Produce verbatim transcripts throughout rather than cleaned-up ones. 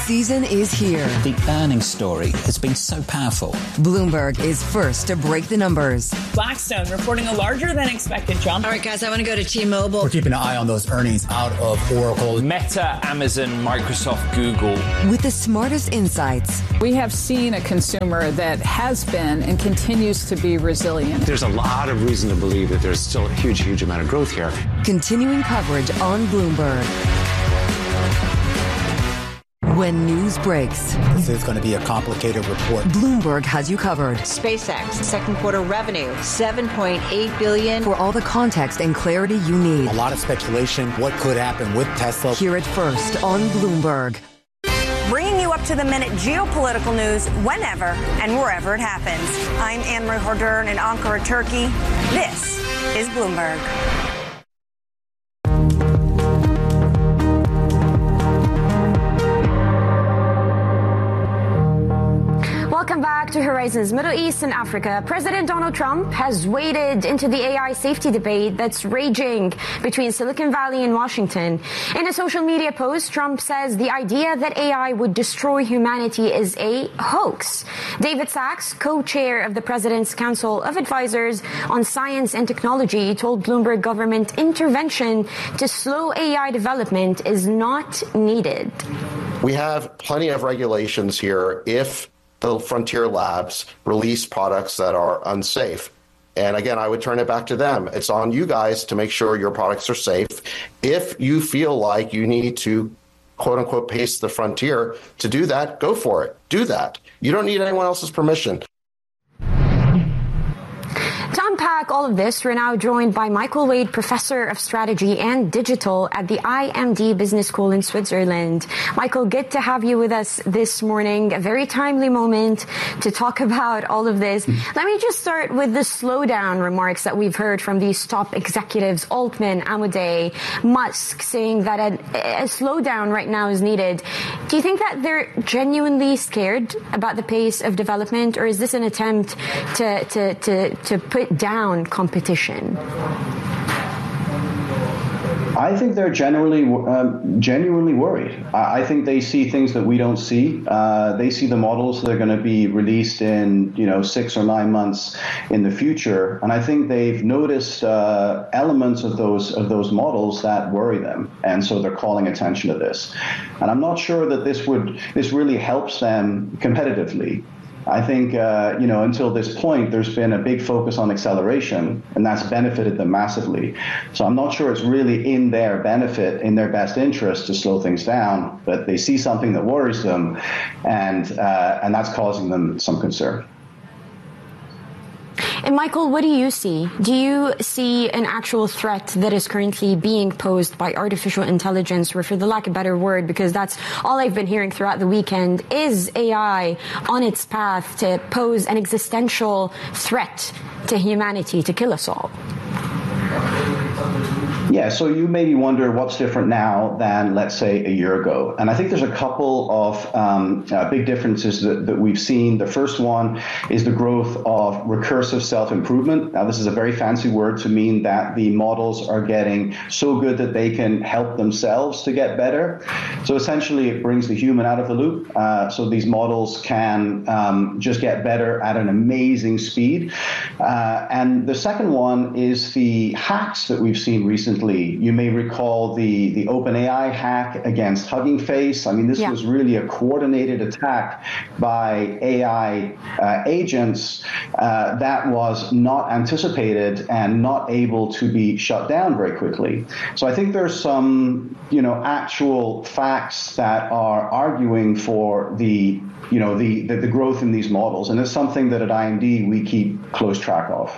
season is here. The earnings story has been so powerful. Bloomberg is first to break the numbers. Blackstone reporting a larger than expected jump. All right, guys, I want to go to T-Mobile. We're keeping an eye on those earnings out of Oracle. Meta, Amazon, Microsoft, Google. With the smartest insights. We have seen a consumer that has been and continues to be resilient. There's a lot of reason to believe that there's still a huge, huge amount of growth here. Continuing coverage on Bloomberg. When news breaks, this is going to be a complicated report. Bloomberg has you covered. SpaceX, second quarter revenue, seven point eight billion For dollars. all the context and clarity you need. A lot of speculation, what could happen with Tesla. Hear it first on Bloomberg. Bringing you up to the minute geopolitical news whenever and wherever it happens. I'm Anne-Marie Hordern in Ankara, Turkey. This is Bloomberg. Welcome back to Horizons Middle East and Africa. President Donald Trump has waded into the A I safety debate that's raging between Silicon Valley and Washington. In a social media post, Trump says the idea that A I would destroy humanity is a hoax. David Sachs, co-chair of the President's Council of Advisors on Science and Technology, told Bloomberg government intervention to slow A I development is not needed. We have plenty of regulations here if the frontier labs release products that are unsafe. And again, I would turn it back to them. It's on you guys to make sure your products are safe. If you feel like you need to, quote unquote, pace the frontier to do that, go for it. Do that. You don't need anyone else's permission. To unpack all of this, we're now joined by Michael Wade, Professor of Strategy and Digital at the I M D Business School in Switzerland. Michael, good to have you with us this morning. A very timely moment to talk about all of this. Mm-hmm. Let me just start with the slowdown remarks that we've heard from these top executives, Altman, Amodei, Musk, saying that a, a slowdown right now is needed. Do you think that they're genuinely scared about the pace of development, or is this an attempt to, to, to, to put down competition? I think they're generally um, genuinely worried. I, I think they see things that we don't see. Uh, they see the models that are going to be released in, you know, six or nine months in the future, and I think they've noticed uh, elements of those of those models that worry them, and so they're calling attention to this. And I'm not sure that this would this really helps them competitively. I think, uh, you know, until this point, there's been a big focus on acceleration, and that's benefited them massively. So I'm not sure it's really in their benefit, in their best interest to slow things down, but they see something that worries them, and uh, and that's causing them some concern. And Michael, what do you see? Do you see an actual threat that is currently being posed by artificial intelligence, or for the lack of a better word, because that's all I've been hearing throughout the weekend, is A I on its path to pose an existential threat to humanity, to kill us all? Yeah, so you maybe wonder what's different now than, let's say, a year ago. And I think there's a couple of um, uh, big differences that, that we've seen. The first one is the growth of recursive self-improvement. Now, this is a very fancy word to mean that the models are getting so good that they can help themselves to get better. So essentially, it brings the human out of the loop. Uh, so these models can um, just get better at an amazing speed. Uh, and the second one is the hacks that we've seen recently. You may recall the, the OpenAI hack against Hugging Face. I mean, this yeah. was really a coordinated attack by A I uh, agents uh, that was not anticipated and not able to be shut down very quickly. So I think there's some, you know, actual facts that are arguing for the, you know, the, the, the growth in these models. And it's something that at I M D we keep close track of.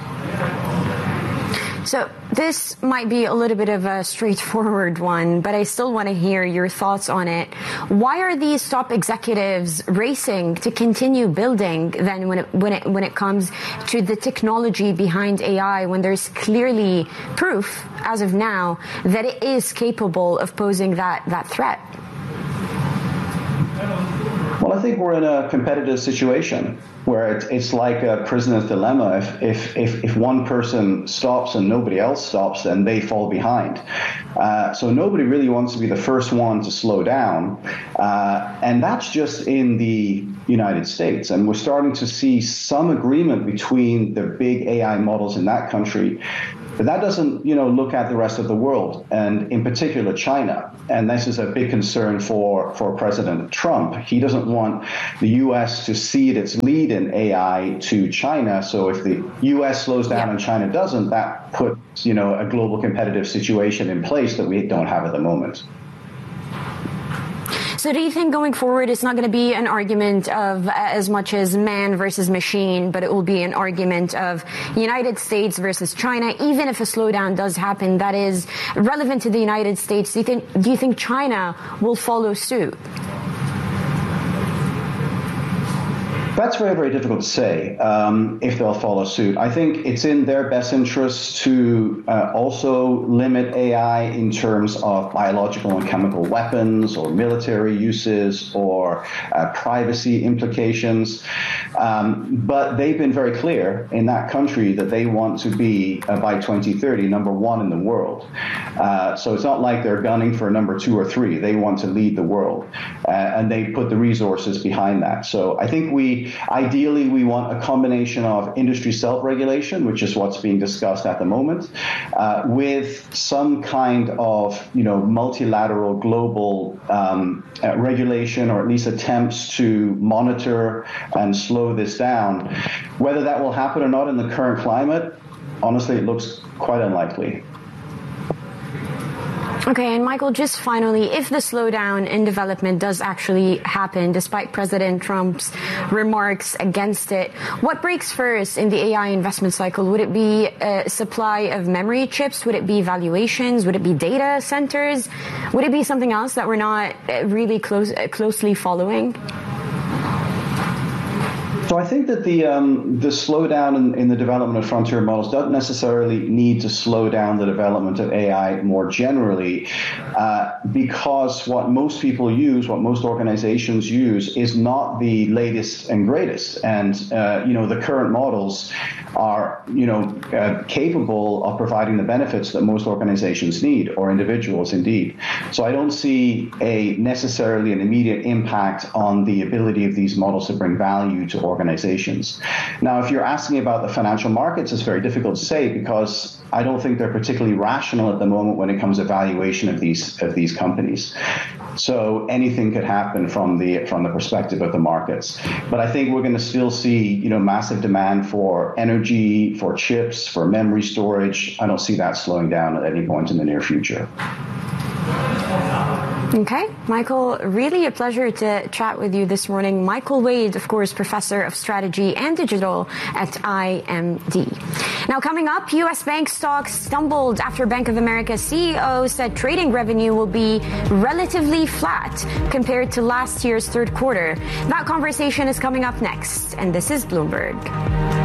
So this might be a little bit of a straightforward one, but I still want to hear your thoughts on it. Why are these top executives racing to continue building then when it, when it, when it comes to the technology behind A I, when there's clearly proof as of now that it is capable of posing that, that threat? Well, I think we're in a competitive situation where it's, it's like a prisoner's dilemma. If, if, if, if one person stops and nobody else stops, then they fall behind. Uh, so nobody really wants to be the first one to slow down. Uh, and that's just in the United States. And we're starting to see some agreement between the big A I models in that country. But that doesn't, you know, look at the rest of the world, and in particular China. And this is a big concern for, for President Trump. He doesn't want the U S to cede its lead in A I to China. So if the U S slows down yeah. and China doesn't, that puts, you know, a global competitive situation in place that we don't have at the moment. So do you think going forward it's not going to be an argument of as much as man versus machine, but it will be an argument of United States versus China, even if a slowdown does happen that is relevant to the United States? Do you think, do you think China will follow suit? That's very, very difficult to say um, if they'll follow suit. I think it's in their best interest to uh, also limit A I in terms of biological and chemical weapons or military uses or uh, privacy implications. Um, but they've been very clear in that country that they want to be, uh, by twenty thirty, number one in the world. Uh, so it's not like they're gunning for number two or three. They want to lead the world. Uh, and they put the resources behind that. So I think we Ideally, we want a combination of industry self-regulation, which is what's being discussed at the moment, uh, with some kind of, you know, multilateral global um, uh, regulation, or at least attempts to monitor and slow this down. Whether that will happen or not in the current climate, honestly, it looks quite unlikely. Okay, and Michael, just finally, if the slowdown in development does actually happen, despite President Trump's remarks against it, what breaks first in the A I investment cycle? Would it be a supply of memory chips? Would it be valuations? Would it be data centers? Would it be something else that we're not really close, closely following? So I think that the um, the slowdown in, in the development of frontier models doesn't necessarily need to slow down the development of A I more generally, uh, because what most people use, what most organizations use, is not the latest and greatest. And uh, you know, the current models are, you know, uh, capable of providing the benefits that most organizations need, or individuals indeed. So I don't see a necessarily an immediate impact on the ability of these models to bring value to organizations. Organizations. Now, if you're asking about the financial markets, it's very difficult to say, because I don't think they're particularly rational at the moment when it comes to valuation of these of these companies. So anything could happen from the from the perspective of the markets. But I think we're going to still see, you know, massive demand for energy, for chips, for memory storage. I don't see that slowing down at any point in the near future. Okay, Michael, really a pleasure to chat with you this morning. Michael Wade, of course, Professor of Strategy and Digital at I M D. Now, coming up, U S bank stocks stumbled after Bank of America C E O said trading revenue will be relatively flat compared to last year's third quarter. That conversation is coming up next, and this is Bloomberg.